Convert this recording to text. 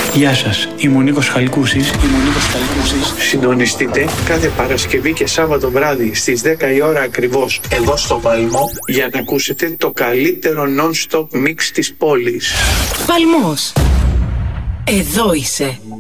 Γεια σας, είμαι ο Νίκος Χαλκούσης. Συντονιστείτε κάθε Παρασκευή και Σάββατο βράδυ στις 10 η ώρα ακριβώς εδώ στο Παλμό για να ακούσετε το καλύτερο non-stop mix της πόλης. Παλμός. Εδώ είσαι.